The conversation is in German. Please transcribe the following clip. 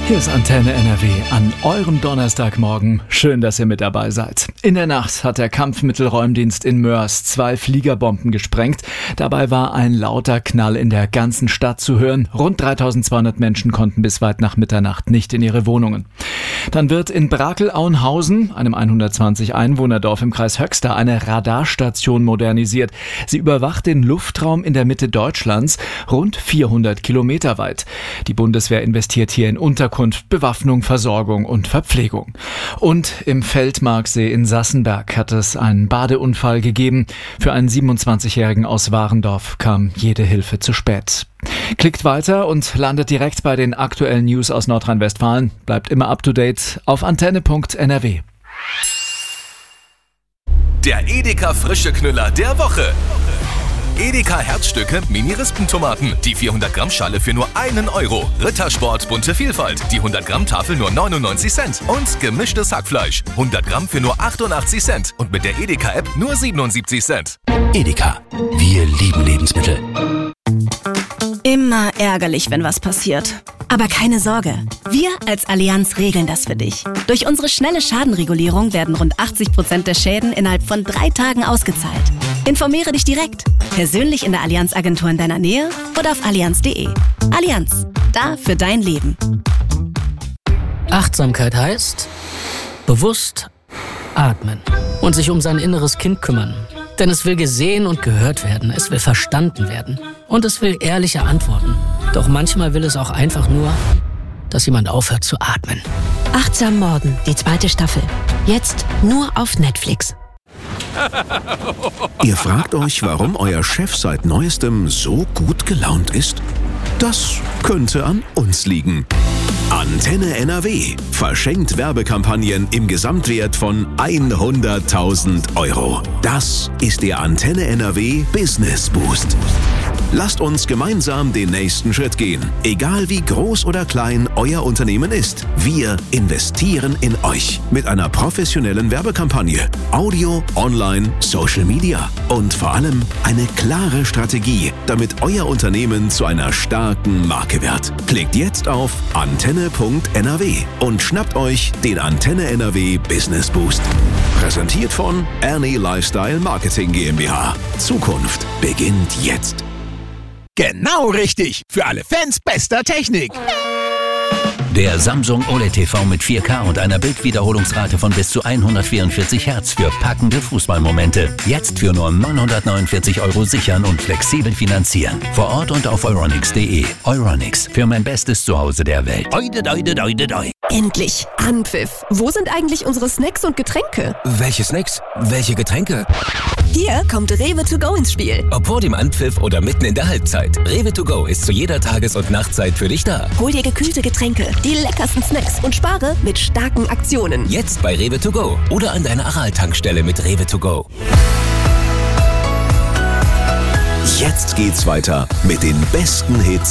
Hier ist Antenne NRW an eurem Donnerstagmorgen. Schön, dass ihr mit dabei seid. In der Nacht hat der Kampfmittelräumdienst in Moers 2 Fliegerbomben gesprengt. Dabei war ein lauter Knall in der ganzen Stadt zu hören. Rund 3200 Menschen konnten bis weit nach Mitternacht nicht in ihre Wohnungen. Dann wird in Brakel-Auenhausen, einem 120 Einwohnerdorf im Kreis Höxter, eine Radarstation modernisiert. Sie überwacht den Luftraum in der Mitte Deutschlands rund 400 Kilometer weit. Die Bundeswehr investiert hier in Unterkunft, Bewaffnung, Versorgung und Verpflegung. Und im Feldmarksee in Sassenberg hat es einen Badeunfall gegeben. Für einen 27-Jährigen aus Warendorf kam jede Hilfe zu spät. Klickt weiter und landet direkt bei den aktuellen News aus Nordrhein-Westfalen. Bleibt immer up to date auf antenne.nrw. Der Edeka frische Knüller der Woche. Edeka Herzstücke Mini-Rispentomaten. Die 400 Gramm Schale für nur 1 Euro. Rittersport bunte Vielfalt. Die 100 Gramm Tafel nur 99 Cent. Und gemischtes Hackfleisch. 100 Gramm für nur 88 Cent. Und mit der Edeka App nur 77 Cent. Edeka. Wir lieben Lebensmittel. Immer ärgerlich, wenn was passiert. Aber keine Sorge, wir als Allianz regeln das für dich. Durch unsere schnelle Schadenregulierung werden rund 80% der Schäden innerhalb von 3 Tagen ausgezahlt. Informiere dich direkt, persönlich in der Allianz-Agentur in deiner Nähe oder auf allianz.de. Allianz, da für dein Leben. Achtsamkeit heißt bewusst atmen und sich um sein inneres Kind kümmern. Denn es will gesehen und gehört werden, es will verstanden werden und es will ehrliche Antworten. Doch manchmal will es auch einfach nur, dass jemand aufhört zu atmen. Achtsam Morden, die 2. Staffel. Jetzt nur auf Netflix. Ihr fragt euch, warum euer Chef seit Neuestem so gut gelaunt ist? Das könnte an uns liegen. Antenne NRW verschenkt Werbekampagnen im Gesamtwert von 100.000 Euro. Das ist der Antenne NRW Business Boost. Lasst uns gemeinsam den nächsten Schritt gehen. Egal wie groß oder klein euer Unternehmen ist, wir investieren in euch mit einer professionellen Werbekampagne. Audio, Online, Social Media und vor allem eine klare Strategie, damit euer Unternehmen zu einer starken Marke wird. Klickt jetzt auf antenne.nrw und schnappt euch den Antenne NRW Business Boost. Präsentiert von Ernie Lifestyle Marketing GmbH. Zukunft beginnt jetzt. Genau richtig. Für alle Fans bester Technik. Der Samsung OLED TV mit 4K und einer Bildwiederholungsrate von bis zu 144 Hertz für packende Fußballmomente. Jetzt für nur 949 Euro sichern und flexibel finanzieren. Vor Ort und auf euronics.de. Euronics, für mein bestes Zuhause der Welt. Endlich Anpfiff. Wo sind eigentlich unsere Snacks und Getränke? Welche Snacks? Welche Getränke? Hier kommt Rewe to go ins Spiel. Ob vor dem Anpfiff oder mitten in der Halbzeit. Rewe to go ist zu jeder Tages- und Nachtzeit für dich da. Hol dir gekühlte Getränke, die leckersten Snacks und spare mit starken Aktionen. Jetzt bei Rewe to go oder an deiner Aral-Tankstelle mit Rewe to go. Jetzt geht's weiter mit den besten Hits